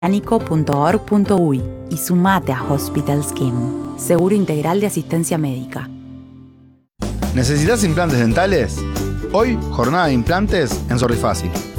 anico.org.uy y sumate a Hospital Scheme, seguro integral de asistencia médica. ¿Necesitas implantes dentales? Hoy, jornada de implantes en Sorrifácil.